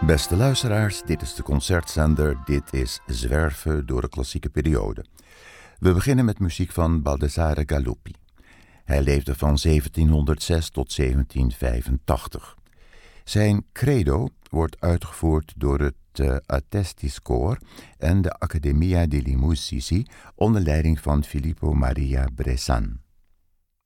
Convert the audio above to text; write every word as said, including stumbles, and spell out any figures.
Beste luisteraars, dit is de concertzender. Dit is Zwerven door de klassieke periode. We beginnen met muziek van Baldassare Galuppi. Hij leefde van zeventienhonderdzes tot zeventienhonderdvijfentachtig. Zijn credo wordt uitgevoerd door het uh, Attestis Koor en de Accademia degli Musici onder leiding van Filippo Maria Bressan.